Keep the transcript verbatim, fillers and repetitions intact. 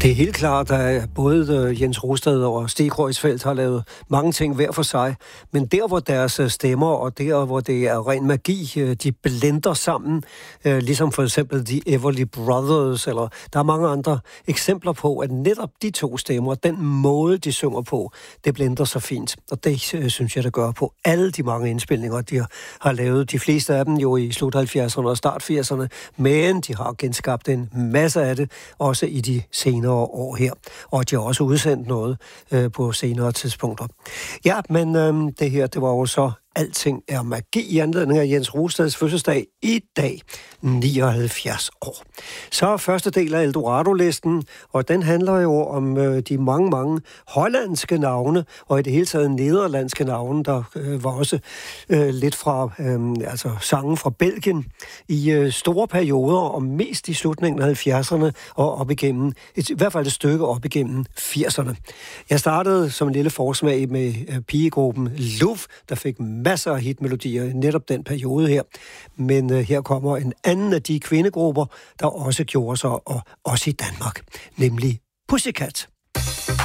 Det er helt klart, at både Jens Rosted og Stig Kreuzfeldt har lavet mange ting hver for sig, men der, hvor deres stemmer og der, hvor det er ren magi, de blender sammen, ligesom for eksempel The Everly Brothers, eller der er mange andre eksempler på, at netop de to stemmer, den måde, de synger på, det blender så fint. Og det synes jeg, det gør på alle de mange indspilninger, de har lavet. De fleste af dem jo i slut halvfjerdserne og start firserne, men de har genskabt en masse af det, også i de senere år her. Og de har også udsendt noget øh, på senere tidspunkter. Ja, men øh, det her, det var jo så Alting er magi i anledning af Jens Rosteds fødselsdag i dag, nioghalvfjerds år. Så er første del af Eldorado-listen, og den handler jo om øh, de mange, mange hollandske navne, og i det hele taget nederlandske navne, der øh, var også øh, lidt fra øh, altså sangen fra Belgien i øh, store perioder, og mest i slutningen af halvfjerdserne og op igennem, et, i hvert fald et stykke op igennem firserne. Jeg startede som en lille forsmag med øh, pigegruppen Luf, der fik masser af hitmelodier i netop den periode her. Men øh, her kommer en anden af de kvindegrupper, der også gjorde sig, og også i Danmark, nemlig Pussycat.